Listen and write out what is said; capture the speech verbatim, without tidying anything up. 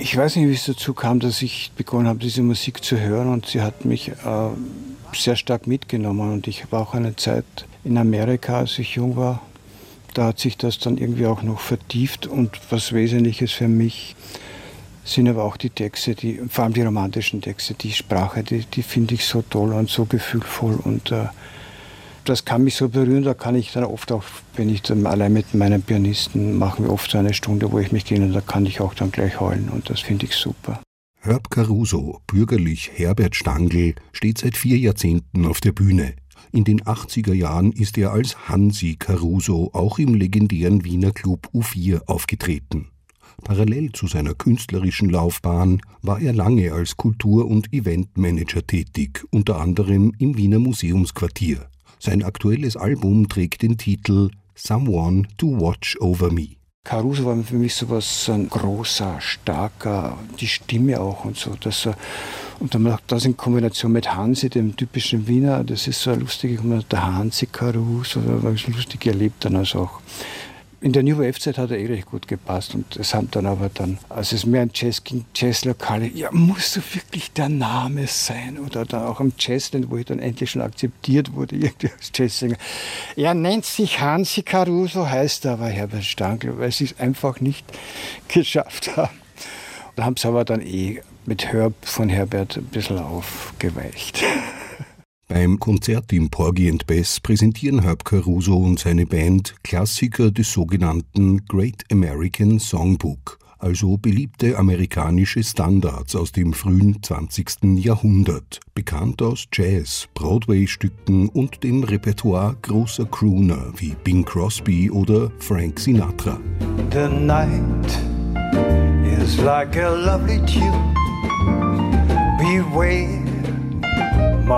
Ich weiß nicht, wie es dazu kam, dass ich begonnen habe, diese Musik zu hören, und sie hat mich äh, sehr stark mitgenommen. Und ich war auch eine Zeit in Amerika, als ich jung war. Da hat sich das dann irgendwie auch noch vertieft, und was Wesentliches für mich sind aber auch die Texte, die, vor allem die romantischen Texte, die Sprache, die, die finde ich so toll und so gefühlvoll, und äh, das kann mich so berühren. Da kann ich dann oft auch, wenn ich dann allein mit meinem Pianisten, machen wir oft so eine Stunde, wo ich mich gehe, und da kann ich auch dann gleich heulen, und das finde ich super. Herb Caruso, bürgerlich Herbert Stangl, steht seit vier Jahrzehnten auf der Bühne. In den achtziger Jahren ist er als Hansi Caruso auch im legendären Wiener Club U vier aufgetreten. Parallel zu seiner künstlerischen Laufbahn war er lange als Kultur- und Eventmanager tätig, unter anderem im Wiener Museumsquartier. Sein aktuelles Album trägt den Titel Someone to Watch Over Me. Caruso war für mich sowas, so ein großer, starker, die Stimme auch und so. Das, und dann das in Kombination mit Hansi, dem typischen Wiener, das ist so eine lustige Kombination, der Hansi Caruso, da war ich lustig erlebt dann also auch. In der New Wave-Zeit hat er eh recht gut gepasst, und es haben dann aber dann, als es mehr ein Jazz ging, Jazzlokale, ja, muss so wirklich der Name sein? Oder dann auch am Jazzland, wo ich dann endlich schon akzeptiert wurde, irgendwie als Jazzsänger. Er nennt sich Hansi Caruso, heißt aber Herbert Stangl, weil sie es einfach nicht geschafft haben. Da haben sie aber dann eh mit Herb von Herbert ein bisschen aufgeweicht. Beim Konzert im Porgy and Bess präsentieren Herb Caruso und seine Band Klassiker des sogenannten Great American Songbook, also beliebte amerikanische Standards aus dem frühen zwanzigsten Jahrhundert, bekannt aus Jazz, Broadway-Stücken und dem Repertoire großer Crooner wie Bing Crosby oder Frank Sinatra. The night is like a lovely tune. Beware